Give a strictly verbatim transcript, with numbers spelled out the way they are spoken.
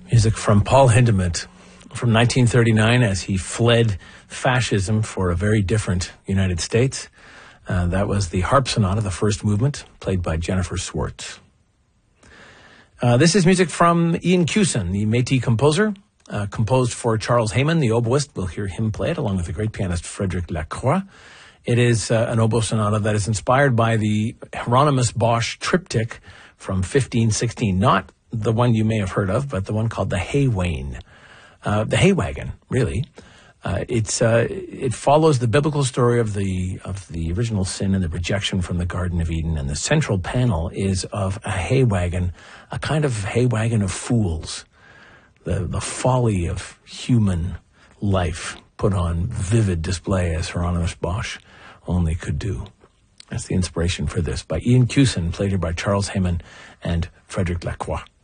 Music from Paul Hindemith from nineteen thirty-nine as he fled fascism for a very different United States. Uh, that was the Harp Sonata, the first movement, played by Jennifer Swartz. Uh, this is music from Ian Cusin, the Métis composer, uh, composed for Charles Hayman, the oboist. We'll hear him play it along with the great pianist Frédéric Lacroix. It is uh, an oboe sonata that is inspired by the Hieronymus Bosch triptych from fifteen sixteen, not the one you may have heard of, but the one called the Hay Wain. Uh, the Hay Wagon, really. Uh, it's uh, it follows the biblical story of the of the original sin and the rejection from the Garden of Eden, and the central panel is of a hay wagon, a kind of hay wagon of fools, the the folly of human life put on vivid display as Hieronymus Bosch only could do. That's the inspiration for this, by Ian Cusin, played here by Charles Hayman and Frédéric Lacroix.